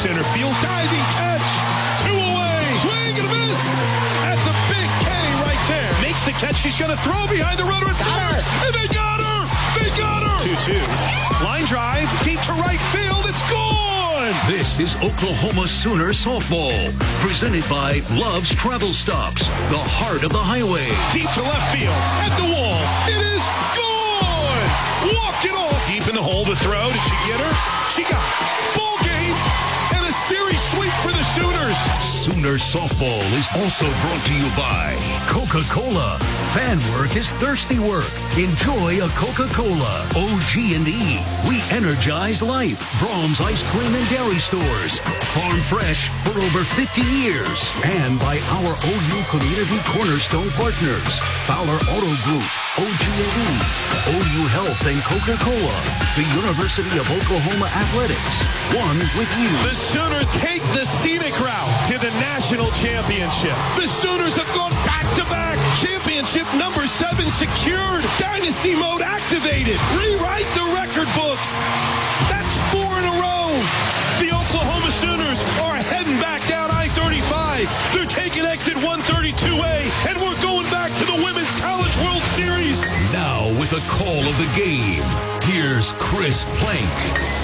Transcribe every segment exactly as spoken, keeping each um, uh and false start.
center field. Diving catch. Two away. Swing and a miss. That's a big K right there. Makes the catch. She's going to throw behind the runner. Got her. And they got her. They got her. two two. Line drive. Deep to right field. It's gone. This is Oklahoma Sooner Softball. Presented by Love's Travel Stops. The heart of the highway. Deep to left field. At the wall. It is gone. Walk it off. Deep in the hole to throw. Did she get her? She got it. Ball game. And a series sweep for the Sooners. Sooner Softball is also brought to you by Coca-Cola. Fan work is thirsty work. Enjoy a Coca-Cola. O G and E. We energize life. Brahms Ice Cream and Dairy Stores. Farm Fresh for over fifty years. And by our O U Community Cornerstone partners. Fowler Auto Group. O G and E. O U Health and Coca-Cola. The University of Oklahoma Athletics. One with you. The Sooners take the scenic route to the national championship. The Sooners have gone back-to-back. Championship number seven secured. Dynasty mode activated. Rewrite the record books. That's four in a row. The Oklahoma Sooners are heading back down I thirty-five. They're taking exit one thirty-two A, and we're going back to the Women's College World Series. Now with a call of the game, here's Chris Plank.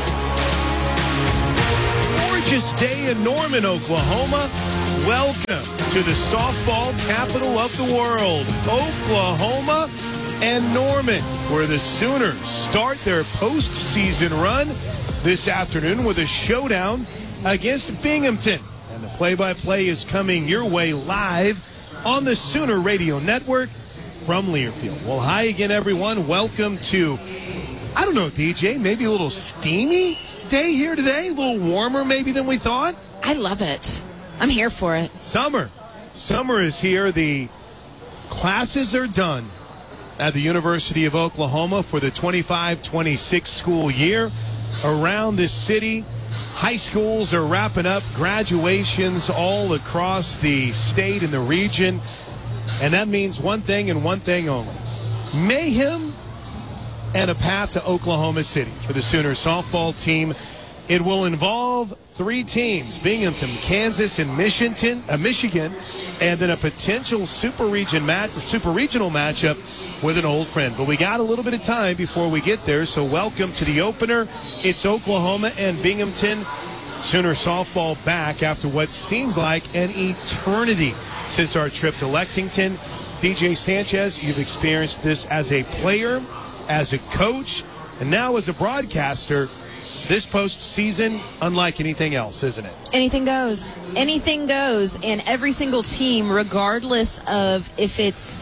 Gorgeous day in Norman, Oklahoma. Welcome to the softball capital of the world, Oklahoma and Norman, where the Sooners start their postseason run this afternoon with a showdown against Binghamton. And the play-by-play is coming your way live on the Sooner Radio Network from Learfield. Well, hi again, everyone. Welcome to, I don't know, D J, maybe a little steamy day here today, a little warmer maybe than we thought. I love it. I'm here for it. Summer. Summer is here. The classes are done at the University of Oklahoma for the twenty-five twenty-six school year. Around this city, high schools are wrapping up, graduations all across the state and the region. And that means one thing and one thing only. Mayhem and a path to Oklahoma City for the Sooner softball team. It will involve three teams, Binghamton, Kansas, and Michigan, uh, Michigan, and then a potential super region match, super regional matchup with an old friend. But we got a little bit of time before we get there, so welcome to the opener. It's Oklahoma and Binghamton. Sooner softball back after what seems like an eternity since our trip to Lexington. D J Sanchez, you've experienced this as a player, as a coach, and now as a broadcaster. This postseason, unlike anything else, isn't it? Anything goes. Anything goes. And every single team, regardless of if it's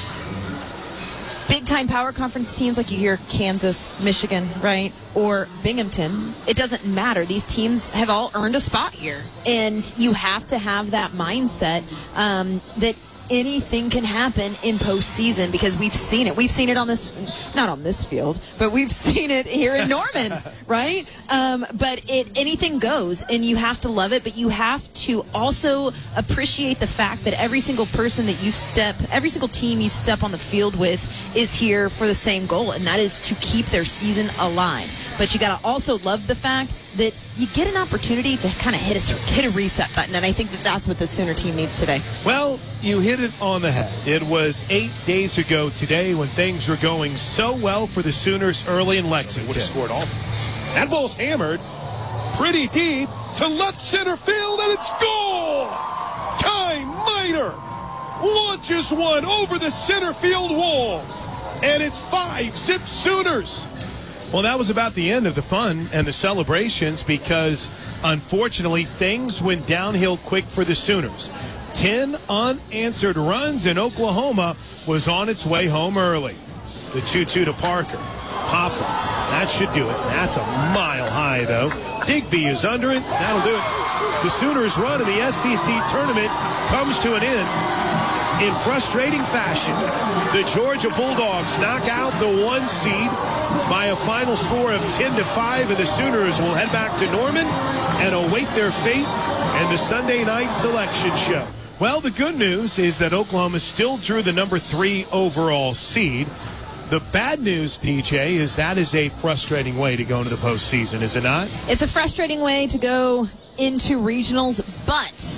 big-time power conference teams like you hear Kansas, Michigan, right, or Binghamton, it doesn't matter. These teams have all earned a spot here. And you have to have that mindset um, that anything can happen in postseason, because we've seen it. We've seen it on this, not on this field, but we've seen it here in Norman, right? Um, but it anything goes, and you have to love it, but you have to also appreciate the fact that every single person that you step, every single team you step on the field with is here for the same goal, and that is to keep their season alive. But you got to also love the fact that you get an opportunity to kind of hit a, hit a reset button, and I think that that's what the Sooner team needs today. Well, you hit it on the head. It was eight days ago today when things were going so well for the Sooners early in Lexington. Would have scored all things. That ball's hammered pretty deep to left center field, and it's goal! Kai Miner launches one over the center field wall, and it's five zip Sooners. Well, that was about the end of the fun and the celebrations, because unfortunately things went downhill quick for the Sooners. Ten unanswered runs, and Oklahoma was on its way home early. The two two to Parker. Popped him. That should do it. That's a mile high, though. Digby is under it. That'll do it. The Sooners' run in the S C C tournament comes to an end in frustrating fashion. The Georgia Bulldogs knock out the one seed by a final score of ten to five, and the Sooners will head back to Norman and await their fate and the Sunday night selection show. Well, the good news is that Oklahoma still drew the number three overall seed. The bad news, D J, is that is a frustrating way to go into the postseason, is it not? It's a frustrating way to go into regionals, but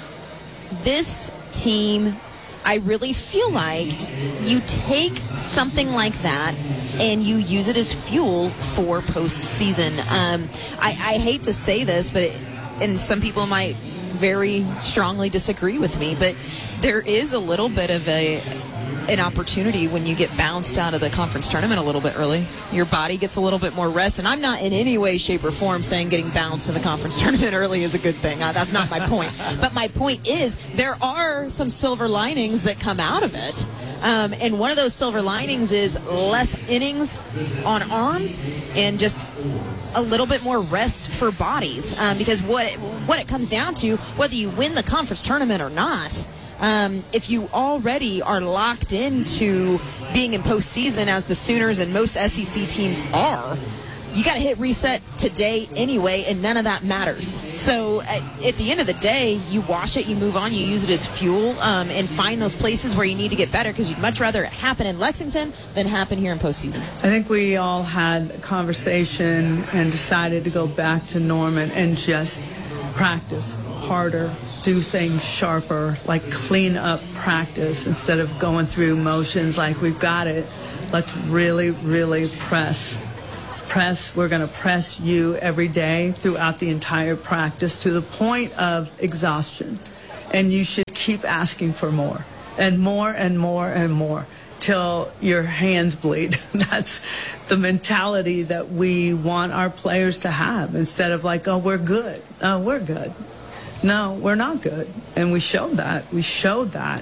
this team, I really feel like you take something like that and you use it as fuel for postseason. Um, I, I hate to say this, but it, and some people might very strongly disagree with me, but there is a little bit of a an opportunity when you get bounced out of the conference tournament a little bit early. Your body gets a little bit more rest, and I'm not in any way, shape, or form saying getting bounced in the conference tournament early is a good thing. Uh, that's not my point. But my point is there are some silver linings that come out of it. Um, and one of those silver linings is less innings on arms and just a little bit more rest for bodies. Um, because what it, what it comes down to, whether you win the conference tournament or not, Um, if you already are locked into being in postseason, as the Sooners and most S E C teams are, you got to hit reset today anyway, and none of that matters. So at, at the end of the day, you wash it, you move on, you use it as fuel, um, and find those places where you need to get better, because you'd much rather it happen in Lexington than happen here in postseason. I think we all had a conversation and decided to go back to Norman and just practice harder, do things sharper, like clean up practice instead of going through motions like we've got it. Let's really, really press. Press. We're going to press you every day throughout the entire practice to the point of exhaustion. And you should keep asking for more and more and more and more till your hands bleed. That's the mentality that we want our players to have, instead of like, oh, we're good. Oh, we're good. No, we're not good. And we showed that. We showed that.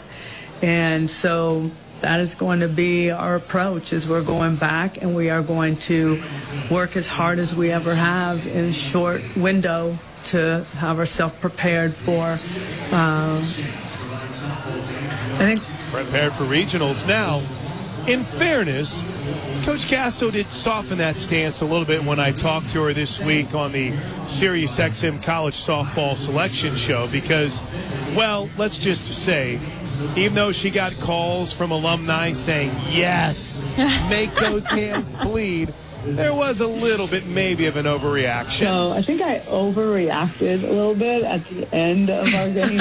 And so that is going to be our approach, is we're going back and we are going to work as hard as we ever have in a short window to have ourselves prepared for, um, I think, prepared for regionals. Now, in fairness, Coach Castro did soften that stance a little bit when I talked to her this week on the Sirius X M College Softball Selection Show, because, well, let's just say, even though she got calls from alumni saying, yes, make those hands bleed, there was a little bit maybe of an overreaction. So I think I overreacted a little bit at the end of our game.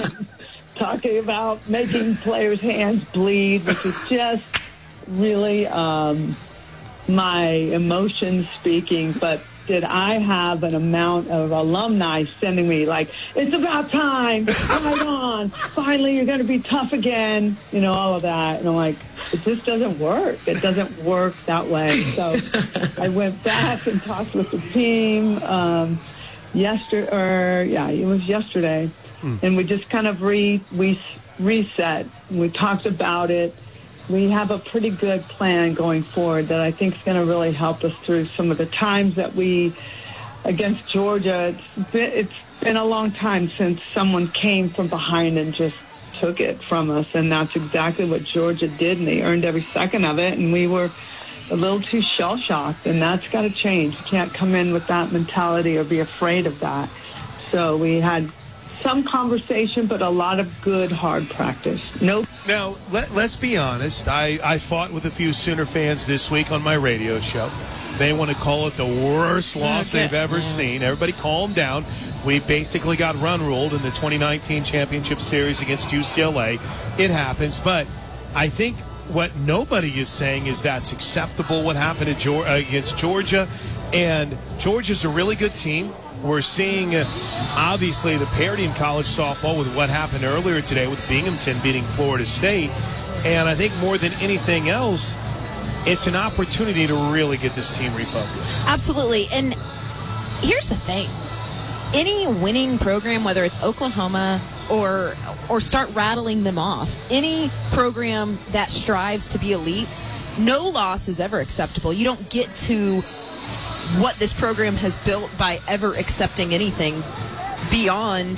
Talking about making players' hands bleed, which is just really um, my emotions speaking. But did I have an amount of alumni sending me like, it's about time, right on, finally you're going to be tough again, you know, all of that. And I'm like, it just doesn't work. It doesn't work that way. So I went back and talked with the team um, yesterday, or yeah, it was yesterday. And we just kind of re, we reset. We talked about it. We have a pretty good plan going forward that I think is going to really help us through some of the times that we, against Georgia, it's been, it's been a long time since someone came from behind and just took it from us. And that's exactly what Georgia did, and they earned every second of it. And we were a little too shell-shocked, and that's got to change. You can't come in with that mentality or be afraid of that. So we had some conversation, but a lot of good, hard practice. Nope. Now, let, let's be honest. I, I fought with a few Sooner fans this week on my radio show. They want to call it the worst loss okay. they've ever seen. Everybody calm down. We basically got run-ruled in the twenty nineteen Championship Series against U C L A. It happens, but I think what nobody is saying is that's acceptable, what happened at Georgia, against Georgia. And Georgia's a really good team. We're seeing, uh, obviously, the parity in college softball with what happened earlier today with Binghamton beating Florida State. And I think more than anything else, it's an opportunity to really get this team refocused. Absolutely. And here's the thing. Any winning program, whether it's Oklahoma or or start rattling them off, any program that strives to be elite, no loss is ever acceptable. You don't get to what this program has built by ever accepting anything beyond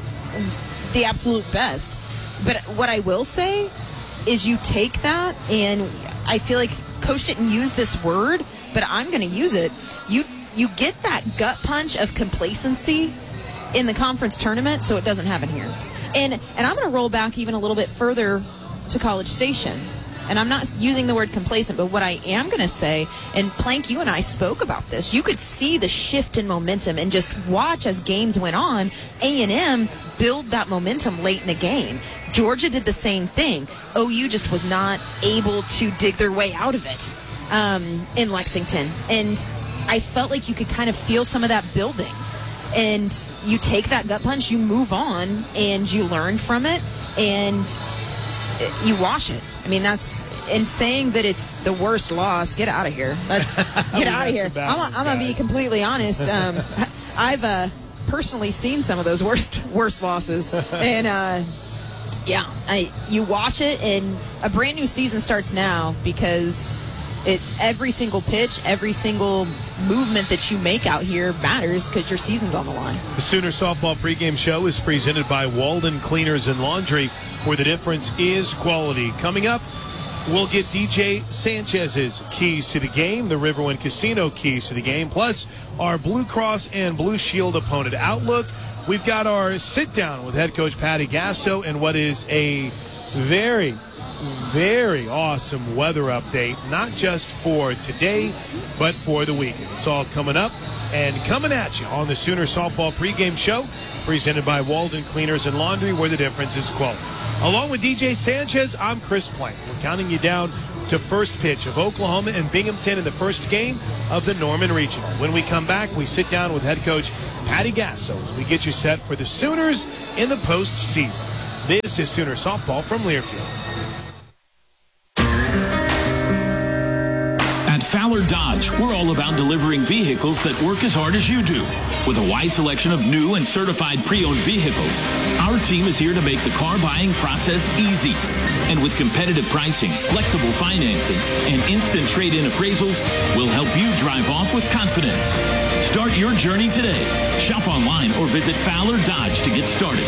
the absolute best. But what I will say is you take that, and I feel like Coach didn't use this word, but I'm going to use it. You you get that gut punch of complacency in the conference tournament, so it doesn't happen here. And and I'm going to roll back even a little bit further to College Station. and I'm not using the word complacent, but what I am going to say, and Plank, you and I spoke about this, you could see the shift in momentum and just watch as games went on, A and M build that momentum late in the game. Georgia did the same thing. O U just was not able to dig their way out of it um, in Lexington. And I felt like you could kind of feel some of that building. And you take that gut punch, you move on, and you learn from it, and you wash it. I mean, that's, in saying that it's the worst loss, get out of here. Let's get out of here. I'm, I'm going to be completely honest. Um, I've uh, personally seen some of those worst worst losses. And, uh, yeah, I, you watch it, and a brand new season starts now because it every single pitch, every single movement that you make out here matters because your season's on the line. The Sooner Softball pregame show is presented by Walden Cleaners and Laundry, where the difference is quality. Coming up, we'll get D J Sanchez's keys to the game, the Riverwind Casino keys to the game, plus our Blue Cross and Blue Shield opponent outlook. We've got our sit-down with head coach Patty Gasso and what is a very, very awesome weather update, not just for today, but for the weekend. It's all coming up and coming at you on the Sooner Softball pregame show, presented by Walden Cleaners and Laundry, where the difference is quality. Along with D J Sanchez, I'm Chris Plank. We're counting you down to first pitch of Oklahoma and Binghamton in the first game of the Norman Regional. When we come back, we sit down with head coach Patty Gasso as we get you set for the Sooners in the postseason. This is Sooner Softball from Learfield. At Fowler Dodge, we're all about delivering vehicles that work as hard as you do. With a wide selection of new and certified pre-owned vehicles, our team is here to make the car buying process easy. And with competitive pricing, flexible financing, and instant trade-in appraisals, we'll help you drive off with confidence. Start your journey today. Shop online or visit Fowler Dodge to get started.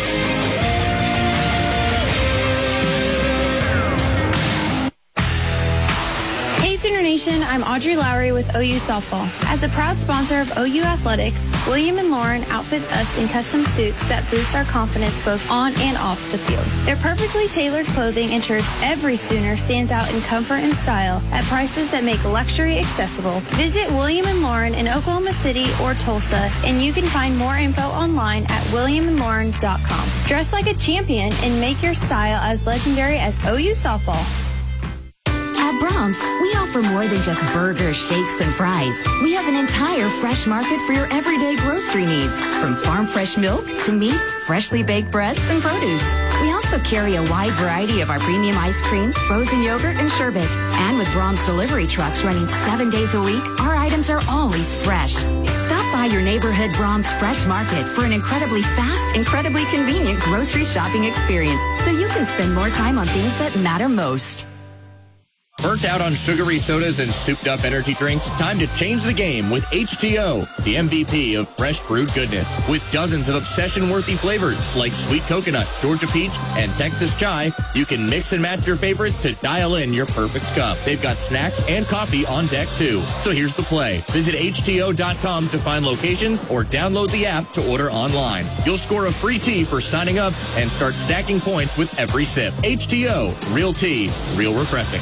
Sooner Nation, I'm Audrey Lowry with O U Softball. As a proud sponsor of O U Athletics, William and Lauren outfits us in custom suits that boost our confidence both on and off the field. Their perfectly tailored clothing ensures every Sooner stands out in comfort and style at prices that make luxury accessible. Visit William and Lauren in Oklahoma City or Tulsa, and you can find more info online at william and lauren dot com. Dress like a champion and make your style as legendary as O U Softball. At Brahms, we offer more than just burgers, shakes, and fries. We have an entire fresh market for your everyday grocery needs, from farm fresh milk to meats, freshly baked breads, and produce. We also carry a wide variety of our premium ice cream, frozen yogurt, and sherbet. And with Brahms delivery trucks running seven days a week, our items are always fresh. Stop by your neighborhood Brahms Fresh Market for an incredibly fast, incredibly convenient grocery shopping experience, so you can spend more time on things that matter most. Burnt out on sugary sodas and souped-up energy drinks? Time to change the game with H T O, the M V P of fresh brewed goodness. With dozens of obsession-worthy flavors like sweet coconut, Georgia peach, and Texas chai, you can mix and match your favorites to dial in your perfect cup. They've got snacks and coffee on deck, too. So here's the play. Visit H T O dot com to find locations or download the app to order online. You'll score a free tea for signing up and start stacking points with every sip. H T O, real tea, real refreshing.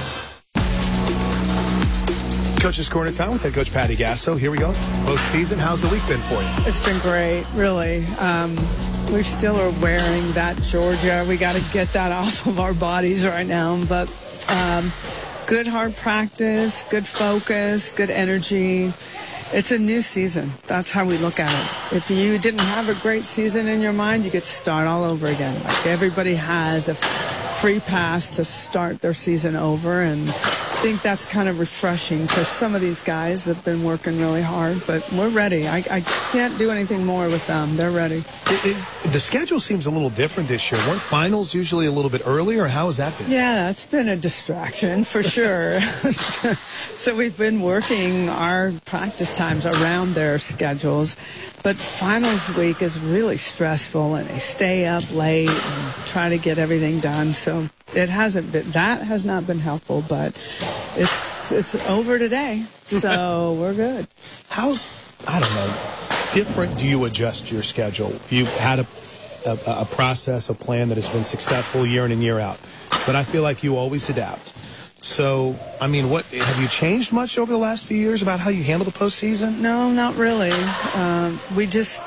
Coach's Corner time with head coach Patty Gasso. Here we go. Postseason. How's the week been for you? It's been great, really. Um, we still are wearing that Georgia. We got to get that off of our bodies right now. But um, good hard practice, good focus, good energy. It's a new season. That's how we look at it. If you didn't have a great season in your mind, you get to start all over again. Like everybody has a free pass to start their season over, and I think that's kind of refreshing because some of these guys have been working really hard, but we're ready. I, I can't do anything more with them. They're ready. It, it, the schedule seems a little different this year. Weren't finals usually a little bit earlier? How has that been? Yeah, that's been a distraction for sure. So we've been working our practice times around their schedules, but finals week is really stressful, and they stay up late and try to get everything done. So it hasn't been, that has not been helpful, but it's it's over today, so we're good. How, I don't know, different do you adjust your schedule? You've had a, a, a process, a plan that has been successful year in and year out, but I feel like you always adapt. So, I mean, what have you changed much over the last few years about how you handle the postseason? No, not really. Um, we just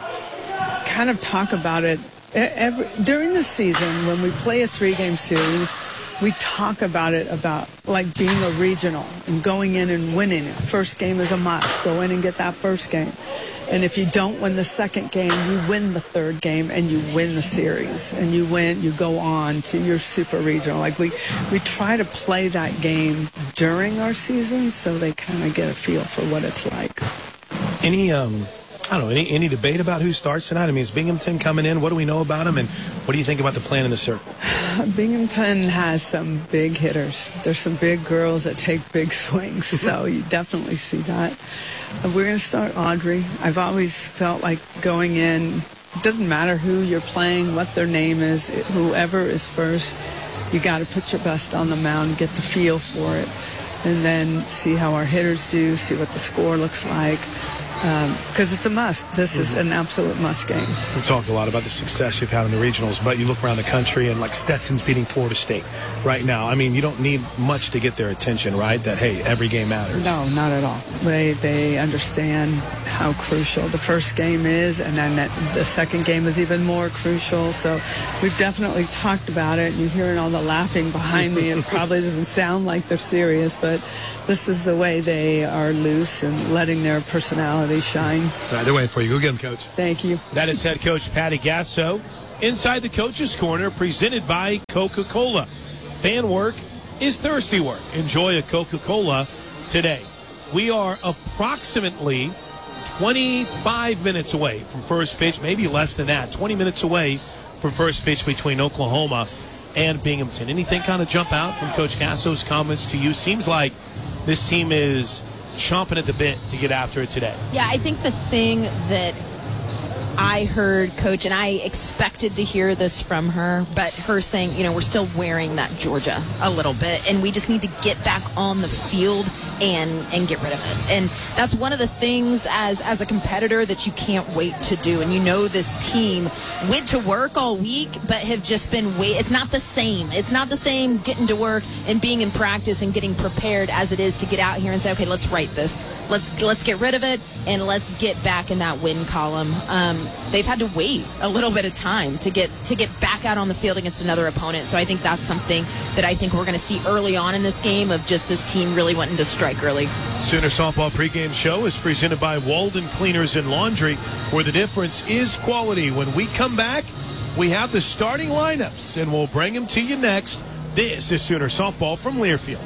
kind of talk about it every, during the season when we play a three-game series. We talk about it about like being a regional and going in and winning it. First game is a must. Go in and get that first game. And if you don't win the second game, you win the third game and you win the series. And you win, you go on to your super regional. Like we, we try to play that game during our season so they kind of get a feel for what it's like. Any, um, I don't know, any, any debate about who starts tonight? I mean, is Binghamton coming in? What do we know about them? And what do you think about the plan in the circle? Binghamton has some big hitters. There's some big girls that take big swings, so you definitely see that. We're going to start Audrey. I've always felt like going in, it doesn't matter who you're playing, what their name is, it, whoever is first, you got to put your best on the mound, get the feel for it, and then see how our hitters do, see what the score looks like. Because um, it's a must. This is an absolute must game. We've talked a lot about the success you've had in the regionals, but you look around the country and like Stetson's beating Florida State right now. I mean, you don't need much to get their attention, right? That, hey, every game matters. No, not at all. They they understand how crucial the first game is, and then that the second game is even more crucial. So we've definitely talked about it. You're hearing all the laughing behind me. It probably doesn't sound like they're serious, but this is the way they are loose and letting their personality shine. Right, they're waiting for you. Go get them, Coach. Thank you. That is head coach Patty Gasso. Inside the Coach's Corner, presented by Coca-Cola. Fan work is thirsty work. Enjoy a Coca-Cola today. We are approximately twenty-five minutes away from first pitch, maybe less than that. twenty minutes away from first pitch between Oklahoma and Binghamton. Anything kind of jump out from Coach Gasso's comments to you? Seems like this team is chomping at the bit to get after it today. Yeah, I think the thing that I heard, Coach, and I expected to hear this from her, but her saying, you know, we're still wearing that Georgia a little bit, and we just need to get back on the field and and get rid of it. And that's one of the things as as a competitor that you can't wait to do. And you know this team went to work all week, but have just been wait. It's not the same. It's not the same getting to work and being in practice and getting prepared as it is to get out here and say, okay, let's write this. Let's let's get rid of it and let's get back in that win column. Um, they've had to wait a little bit of time to get to get back out on the field against another opponent. So I think that's something that I think we're going to see early on in this game of just this team really wanting to strike early. Sooner Softball pregame show is presented by Walden Cleaners and Laundry, where the difference is quality. When we come back, we have the starting lineups, and we'll bring them to you next. This is Sooner Softball from Learfield.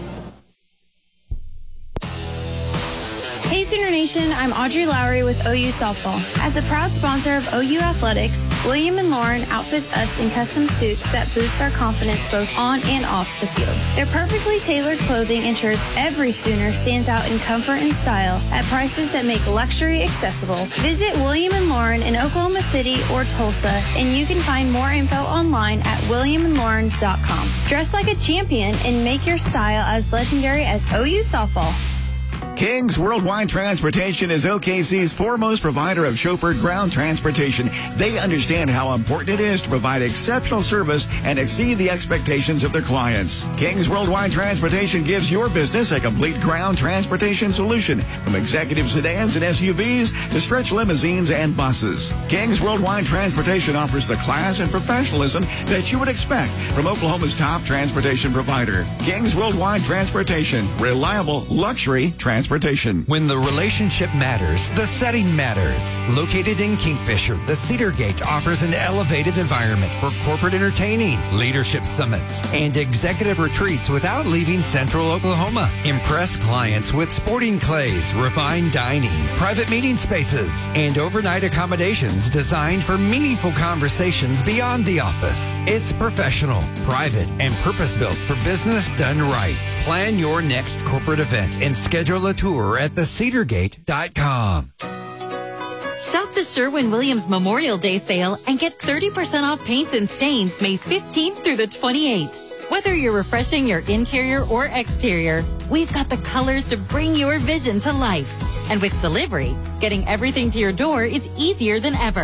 Hey Sooner Nation, I'm Audrey Lowry with O U Softball. As a proud sponsor of O U Athletics, William and Lauren outfits us in custom suits that boost our confidence both on and off the field. Their perfectly tailored clothing ensures every Sooner stands out in comfort and style at prices that make luxury accessible. Visit William and Lauren in Oklahoma City or Tulsa, and you can find more info online at william and lauren dot com. Dress like a champion and make your style as legendary as O U Softball. King's Worldwide Transportation is O K C's foremost provider of chauffeured ground transportation. They understand how important it is to provide exceptional service and exceed the expectations of their clients. King's Worldwide Transportation gives your business a complete ground transportation solution, from executive sedans and S U Vs to stretch limousines and buses. King's Worldwide Transportation offers the class and professionalism that you would expect from Oklahoma's top transportation provider. King's Worldwide Transportation, reliable luxury transportation. When the relationship matters, the setting matters. Located in Kingfisher, the Cedar Gate offers an elevated environment for corporate entertaining, leadership summits, and executive retreats without leaving central Oklahoma. Impress clients with sporting clays, refined dining, private meeting spaces, and overnight accommodations designed for meaningful conversations beyond the office. It's professional, private, and purpose-built for business done right. Plan your next corporate event and schedule a tour at the cedar gate dot com. Shop the Sherwin-Williams Memorial Day sale and get thirty percent off paints and stains May fifteenth through the twenty-eighth. Whether you're refreshing your interior or exterior, we've got the colors to bring your vision to life. And with delivery, getting everything to your door is easier than ever.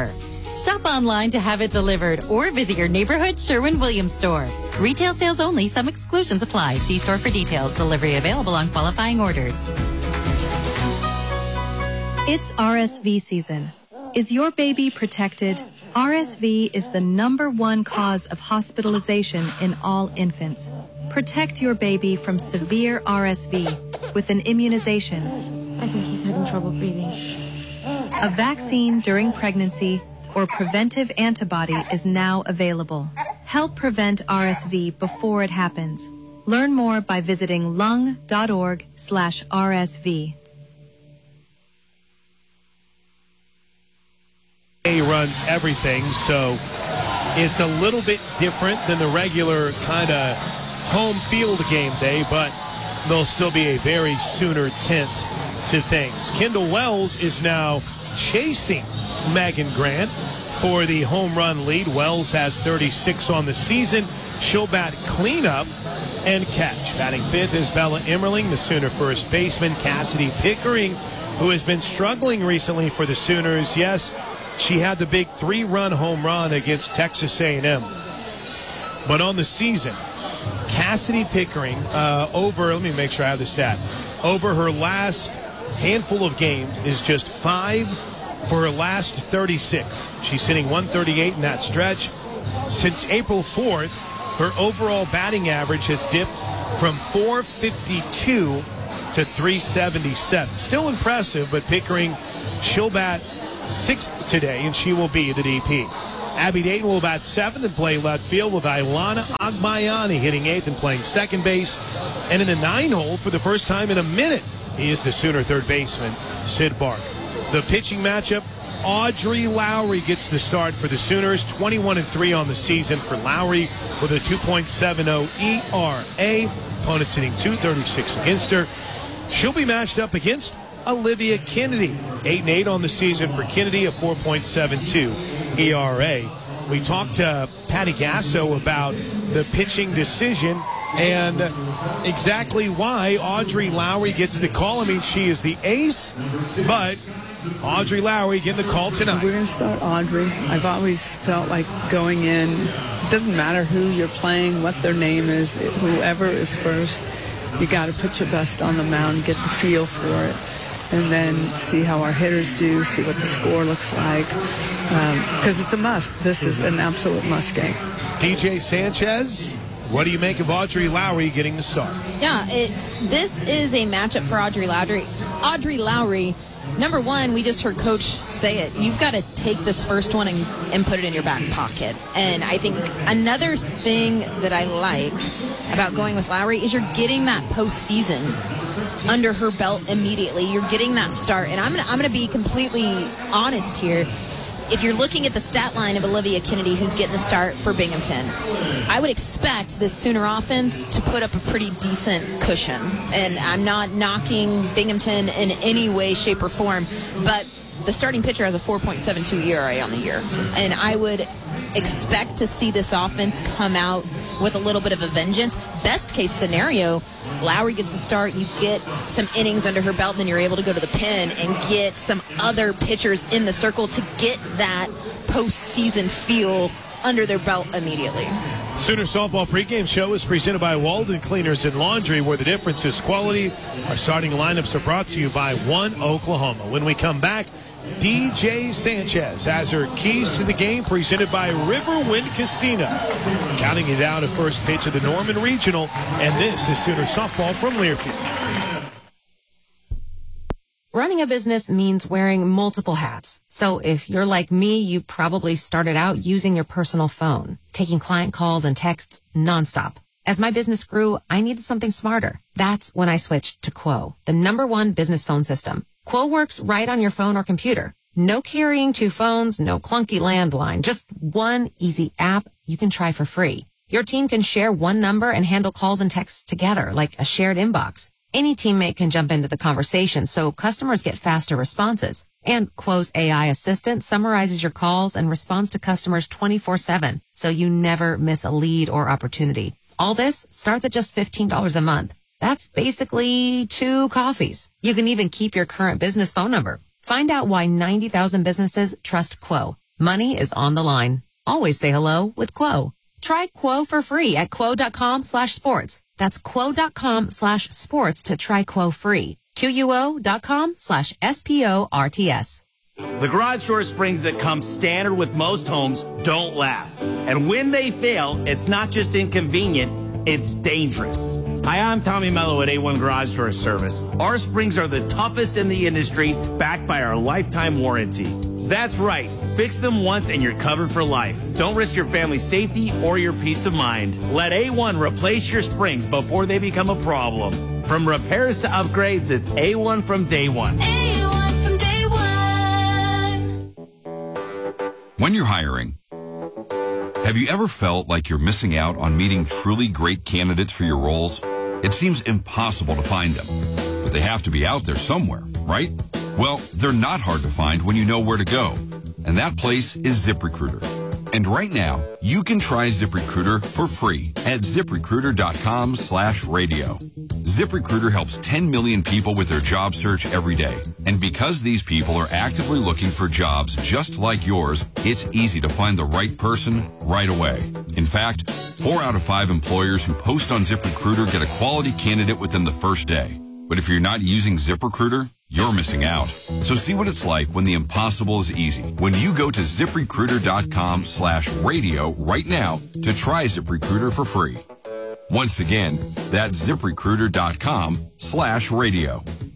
Shop online to have it delivered or visit your neighborhood Sherwin-Williams store. Retail sales only. Some exclusions apply. See store for details. Delivery available on qualifying orders. It's R S V season. Is your baby protected? R S V is the number one cause of hospitalization in all infants. Protect your baby from severe R S V with an immunization. I think he's having trouble breathing. A vaccine during pregnancy or preventive antibody is now available. Help prevent R S V before it happens. Learn more by visiting lung.org slash RSV. He runs everything, so it's a little bit different than the regular kind of home field game day, but there'll still be a very Sooner tint to things. Kendall Wells is now chasing Megan Grant for the home run lead. Wells has thirty-six on the season. She'll bat cleanup and catch. Batting fifth is Bella Emmerling, the Sooner first baseman. Cassidy Pickering, who has been struggling recently for the Sooners. Yes, she had the big three-run home run against Texas A and M. But on the season, Cassidy Pickering, uh, over, let me make sure I have the stat, over her last handful of games is just five for her last thirty-six. She's hitting one thirty-eight in that stretch. Since April fourth, her overall batting average has dipped from four fifty-two to three seventy-seven. Still impressive, but Pickering, she'll bat sixth today, and she will be the D P. Abby Dayton will bat seventh and play left field, with Ilana Agbayani hitting eighth and playing second base. And in the nine hole, for the first time in a minute, he is the Sooner third baseman, Sid Bark. The pitching matchup, Audrey Lowry gets the start for the Sooners. twenty-one and three on the season for Lowry with a two point seven oh E R A. Opponents hitting two thirty-six against her. She'll be matched up against Olivia Kennedy. eight and eight on the season for Kennedy, a four point seven two E R A. We talked to Patty Gasso about the pitching decision and exactly why Audrey Lowry gets the call. I mean, she is the ace, but Audrey Lowry getting the call tonight. We're going to start Audrey. I've always felt like going in, it doesn't matter who you're playing, what their name is, whoever is first, you got to put your best on the mound, get the feel for it, and then see how our hitters do, see what the score looks like, because um, it's a must. This is an absolute must game. D J Sanchez, what do you make of Audrey Lowry getting the start? Yeah, it's this is a matchup for Audrey Lowry. Audrey Lowry, number one, we just heard Coach say it. You've got to take this first one and, and put it in your back pocket. And I think another thing that I like about going with Lowry is you're getting that postseason under her belt immediately. You're getting that start. And I'm gonna, I'm going to be completely honest here. If you're looking at the stat line of Olivia Kennedy, who's getting the start for Binghamton, I would expect this Sooner offense to put up a pretty decent cushion. And I'm not knocking Binghamton in any way, shape, or form, but the starting pitcher has a four point seven two E R A on the year. And I would expect to see this offense come out with a little bit of a vengeance. Best case scenario, Lowry gets the start, you get some innings under her belt, and then you're able to go to the pen and get some other pitchers in the circle to get that postseason feel under their belt immediately. Sooner Softball pregame show is presented by Walden Cleaners and Laundry, where the difference is quality. Our starting lineups are brought to you by One Oklahoma. When we come back, D J Sanchez has her keys to the game, presented by Riverwind Casino. Counting it down at first pitch of the Norman Regional, and this is Sooner Softball from Learfield. Running a business means wearing multiple hats. So if you're like me, you probably started out using your personal phone, taking client calls and texts nonstop. As my business grew, I needed something smarter. That's when I switched to Quo, the number one business phone system. Quo works right on your phone or computer. No carrying two phones, no clunky landline, just one easy app you can try for free. Your team can share one number and handle calls and texts together like a shared inbox. Any teammate can jump into the conversation, so customers get faster responses. And Quo's A I assistant summarizes your calls and responds to customers twenty-four seven, so you never miss a lead or opportunity. All this starts at just fifteen dollars a month. That's basically two coffees. You can even keep your current business phone number. Find out why ninety thousand businesses trust Quo. Money is on the line. Always say hello with Quo. Try Quo for free at quo.com slash sports. That's quo.com slash sports to try Quo free. Q-U-O.com slash S-P-O-R-T-S. The garage door springs that come standard with most homes don't last. And when they fail, it's not just inconvenient, it's dangerous. Hi, I'm Tommy Mello at A one Garage Door Service. Our springs are the toughest in the industry, backed by our lifetime warranty. That's right. Fix them once and you're covered for life. Don't risk your family's safety or your peace of mind. Let A one replace your springs before they become a problem. From repairs to upgrades, it's A one from day one. A one from day one. When you're hiring, have you ever felt like you're missing out on meeting truly great candidates for your roles? It seems impossible to find them, but they have to be out there somewhere, right? Well, they're not hard to find when you know where to go. And that place is ZipRecruiter. And right now, you can try ZipRecruiter for free at ZipRecruiter.com slash radio. ZipRecruiter helps ten million people with their job search every day. And because these people are actively looking for jobs just like yours, it's easy to find the right person right away. In fact, four out of five employers who post on ZipRecruiter get a quality candidate within the first day. But if you're not using ZipRecruiter, you're missing out. So see what it's like when the impossible is easy. When you go to ZipRecruiter.com slash radio right now to try ZipRecruiter for free. Once again, that's ZipRecruiter.com slash radio.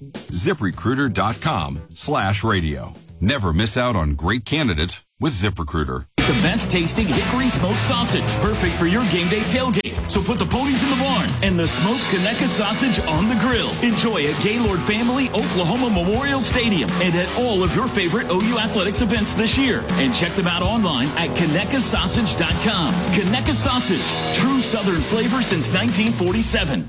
ZipRecruiter.com slash radio. Never miss out on great candidates with ZipRecruiter. The best tasting hickory smoked sausage, perfect for your game day tailgate. So put the ponies in the barn and the smoked Conecuh sausage on the grill. Enjoy at Gaylord Family Oklahoma Memorial Stadium and at all of your favorite O U Athletics events this year. And check them out online at Conecuh Sausage dot com. Conecuh Sausage, true Southern flavor since nineteen forty-seven.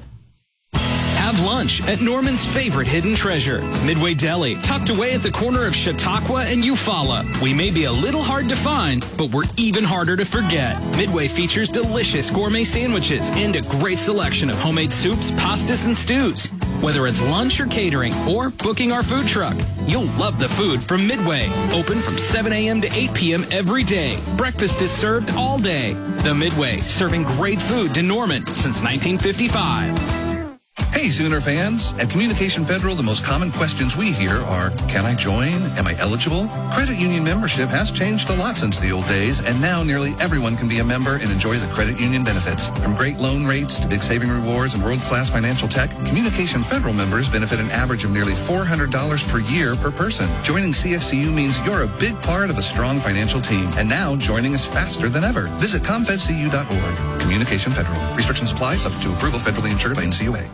Have lunch at Norman's favorite hidden treasure, Midway Deli, tucked away at the corner of Chautauqua and Eufaula. We may be a little hard to find, but we're even harder to forget. Midway features delicious gourmet sandwiches and a great selection of homemade soups, pastas, and stews. Whether it's lunch or catering or booking our food truck, you'll love the food from Midway. Open from seven a.m. to eight p.m. every day. Breakfast is served all day. The Midway, serving great food to Norman since nineteen fifty-five. Hey, Sooner fans. At Communication Federal, the most common questions we hear are, can I join? Am I eligible? Credit union membership has changed a lot since the old days, and now nearly everyone can be a member and enjoy the credit union benefits. From great loan rates to big saving rewards and world-class financial tech, Communication Federal members benefit an average of nearly four hundred dollars per year per person. Joining C F C U means you're a big part of a strong financial team, and now joining is faster than ever. Visit comfed c u dot org. Communication Federal. Restrictions apply, subject to approval, federally insured by N C U A.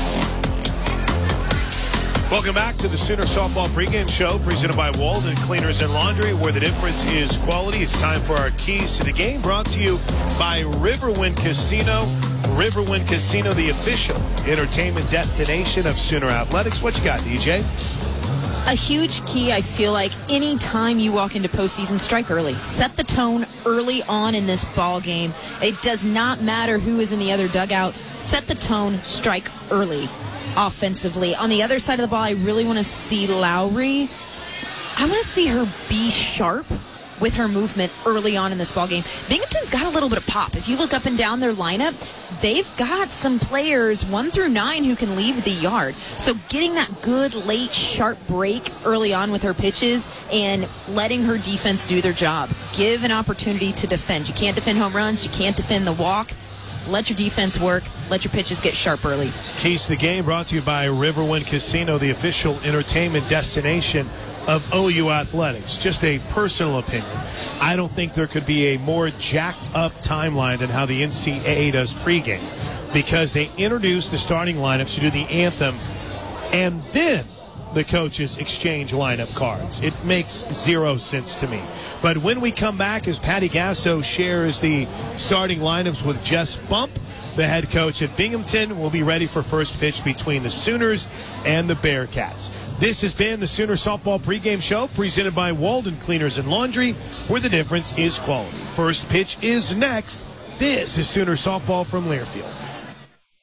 Welcome back to the Sooner Softball Pregame Show, presented by Walden Cleaners and Laundry, where the difference is quality. It's time for our keys to the game, brought to you by Riverwind Casino. Riverwind Casino, the official entertainment destination of Sooner Athletics. What you got, D J? A huge key, I feel like, anytime you walk into postseason, strike early. Set the tone early on in this ball game. It does not matter who is in the other dugout. Set the tone, strike early. Offensively. On the other side of the ball, I really want to see Lowry. I want to see her be sharp with her movement early on in this ball game. Binghamton's got a little bit of pop. If you look up and down their lineup, they've got some players one through nine who can leave the yard. So getting that good late sharp break early on with her pitches and letting her defense do their job. Give an opportunity to defend. You can't defend home runs. You can't defend the walk. Let your defense work. Let your pitches get sharp early. Keys to the game brought to you by Riverwind Casino, the official entertainment destination of O U Athletics. Just a personal opinion. I don't think there could be a more jacked up timeline than how the N C double A does pregame, because they introduce the starting lineups to do the anthem, and then the coaches exchange lineup cards. It makes zero sense to me. But when we come back, as Patty Gasso shares the starting lineups with Jess Bump, the head coach at Binghamton, will be ready for first pitch between the Sooners and the Bearcats. This has been the Sooner Softball Pregame Show, presented by Walden Cleaners and Laundry, where the difference is quality. First pitch is next. This is Sooner Softball from Learfield.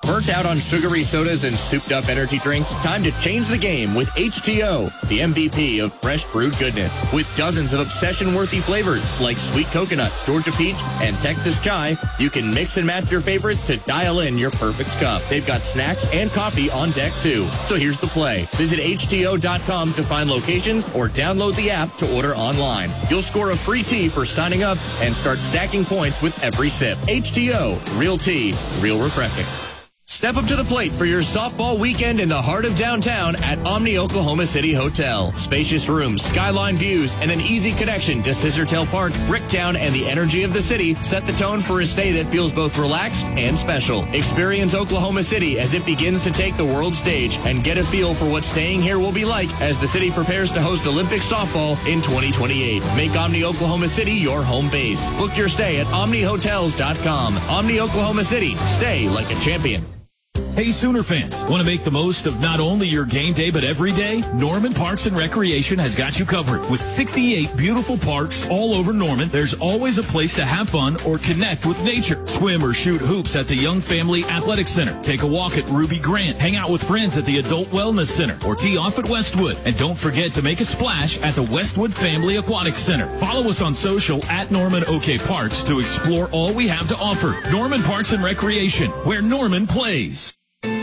Burnt out on sugary sodas and souped-up energy drinks? Time to change the game with H T O, the M V P of fresh brewed goodness. With dozens of obsession-worthy flavors like sweet coconut, Georgia peach, and Texas chai, you can mix and match your favorites to dial in your perfect cup. They've got snacks and coffee on deck, too. So here's the play. Visit H T O dot com to find locations or download the app to order online. You'll score a free tea for signing up and start stacking points with every sip. H T O, real tea, real refreshing. Step up to the plate for your softball weekend in the heart of downtown at Omni Oklahoma City Hotel. Spacious rooms, skyline views, and an easy connection to Scissortail Park, Bricktown, and the energy of the city set the tone for a stay that feels both relaxed and special. Experience Oklahoma City as it begins to take the world stage and get a feel for what staying here will be like as the city prepares to host Olympic softball in twenty twenty-eight. Make Omni Oklahoma City your home base. Book your stay at omni hotels dot com. Omni Oklahoma City. Stay like a champion. Hey, Sooner fans, want to make the most of not only your game day, but every day? Norman Parks and Recreation has got you covered. With sixty-eight beautiful parks all over Norman, there's always a place to have fun or connect with nature. Swim or shoot hoops at the Young Family Athletic Center. Take a walk at Ruby Grant. Hang out with friends at the Adult Wellness Center or tee off at Westwood. And don't forget to make a splash at the Westwood Family Aquatic Center. Follow us on social at Norman OK Parks to explore all we have to offer. Norman Parks and Recreation, where Norman plays.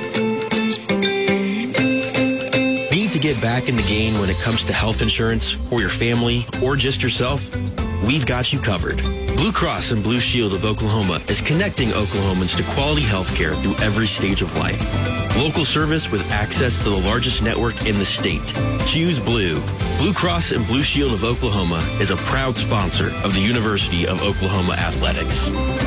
Need to get back in the game when it comes to health insurance for your family or just yourself? We've got you covered. Blue Cross and Blue Shield of Oklahoma is connecting Oklahomans to quality health care through every stage of life. Local service with access to the largest network in the state. Choose Blue. Blue Cross and Blue Shield of Oklahoma is a proud sponsor of the University of Oklahoma Athletics.